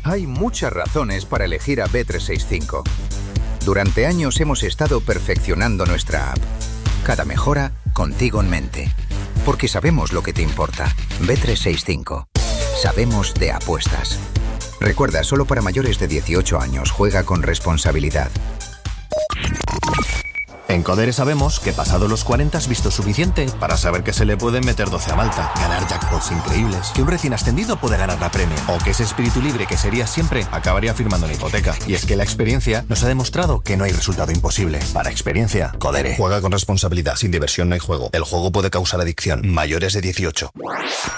Hay muchas razones para elegir a Bet365. Durante años hemos estado perfeccionando nuestra app. Cada mejora, contigo en mente. Porque sabemos lo que te importa. Bet365. Sabemos de apuestas. Recuerda, solo para mayores de 18 años. Juega con responsabilidad. En Codere sabemos que pasado los 40 has visto suficiente para saber que se le pueden meter 12 a Malta, ganar jackpots increíbles, que un recién ascendido puede ganar la Premier, o que ese espíritu libre que serías siempre acabaría firmando la hipoteca. Y es que la experiencia nos ha demostrado que no hay resultado imposible. Para experiencia, Codere. Juega con responsabilidad. Sin diversión no hay juego. El juego puede causar adicción. Mayores de 18.